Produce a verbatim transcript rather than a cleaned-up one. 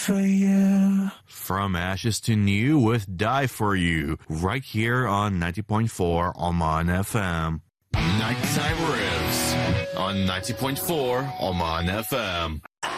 for you. From Ashes to New with Die For You, right here on ninety point four Oman F M. Nighttime Riffs on ninety point four Oman F M.